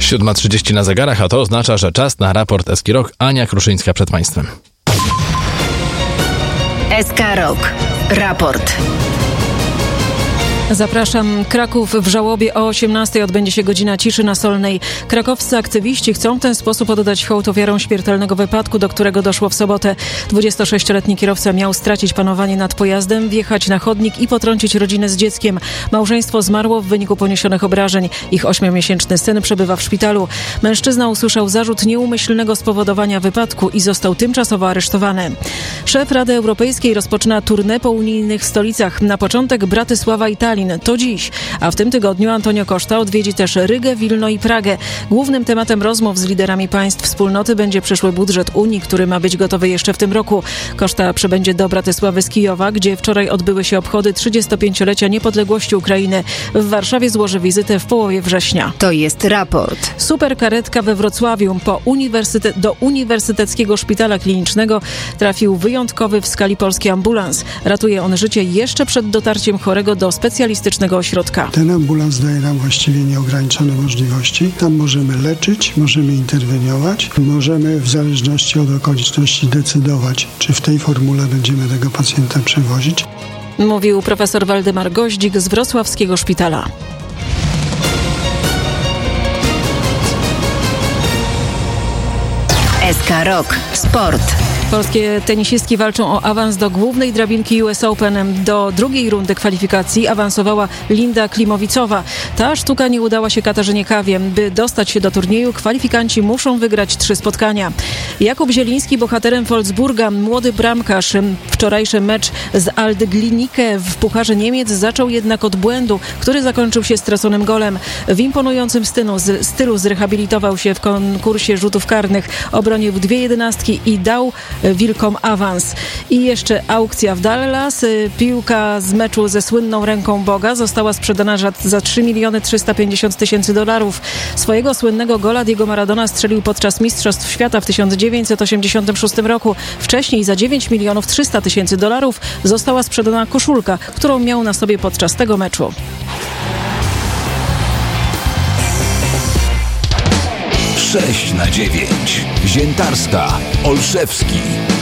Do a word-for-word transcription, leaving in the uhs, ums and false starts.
siódma trzydzieści na zegarach, a to oznacza, że czas na raport S K Rok. Ania Kruszyńska przed Państwem. S K Rok. Raport. Zapraszam. Kraków w żałobie. O osiemnastej odbędzie się godzina ciszy na Solnej. Krakowscy aktywiści chcą w ten sposób oddać hołd ofiarom śmiertelnego wypadku, do którego doszło w sobotę. dwudziestosześcioletni kierowca miał stracić panowanie nad pojazdem, wjechać na chodnik i potrącić rodzinę z dzieckiem. Małżeństwo zmarło w wyniku poniesionych obrażeń. Ich ośmiomiesięczny syn przebywa w szpitalu. Mężczyzna usłyszał zarzut nieumyślnego spowodowania wypadku i został tymczasowo aresztowany. Szef Rady Europejskiej rozpoczyna tournée po unijnych stolicach. Na początek Bratysława i Tallin. To dziś, a w tym tygodniu Antonio Costa odwiedzi też Rygę, Wilno i Pragę. Głównym tematem rozmów z liderami państw wspólnoty będzie przyszły budżet Unii, który ma być gotowy jeszcze w tym roku. Costa przybędzie do Bratysławy z Kijowa, gdzie wczoraj odbyły się obchody trzydziestopięciolecia niepodległości Ukrainy. W Warszawie złoży wizytę w połowie września. To jest raport. Superkaretka we Wrocławiu. Po uniwersytet, do Uniwersyteckiego Szpitala Klinicznego trafił wyjątkowy w skali polski ambulans. Ratuje on życie jeszcze przed dotarciem chorego do specjalistycznego ośrodka. Ten ambulans daje nam właściwie nieograniczone możliwości. Tam możemy leczyć, możemy interweniować, możemy w zależności od okoliczności decydować, czy w tej formule będziemy tego pacjenta przewozić. Mówił profesor Waldemar Goździk z wrocławskiego szpitala. S K Rok. Sport. Polskie tenisistki walczą o awans do głównej drabinki U S Open. Do drugiej rundy kwalifikacji awansowała Linda Klimowicowa. Ta sztuka nie udała się Katarzynie Kawie. By dostać się do turnieju, kwalifikanci muszą wygrać trzy spotkania. Jakub Zieliński, bohaterem Wolfsburga, młody bramkarz. Wczorajszy mecz z Aldglinike w Pucharze Niemiec zaczął jednak od błędu, który zakończył się straconym golem. W imponującym stylu, z, stylu zrehabilitował się w konkursie rzutów karnych. Obronił dwie jedenastki i dał Wilkom awans. I jeszcze aukcja w Dallas. Piłka z meczu ze słynną ręką Boga została sprzedana za trzy miliony trzysta pięćdziesiąt tysięcy dolarów. Swojego słynnego gola Diego Maradona strzelił podczas Mistrzostw Świata w tysiąc dziewięćset osiemdziesiątym szóstym roku. Wcześniej za dziewięć milionów trzysta tysięcy dolarów została sprzedana koszulka, którą miał na sobie podczas tego meczu. sześć na dziewięć. Ziętarska, Olszewski.